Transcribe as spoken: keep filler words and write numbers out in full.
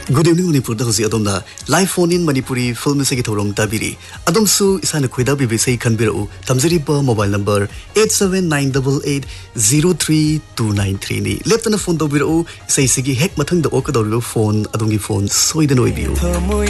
Good evening, Manipur. Hosi Adomna live phone in Manipuri film se ki thorom tabiri. Adom su isana khoida B B C khanbiru. Tamjari pa mobile number eight seven nine eight eight zero three two nine three ni. Leptana phone to biru sai sigi hek mathang da okadawlo phone adongi phone soidan oibiu.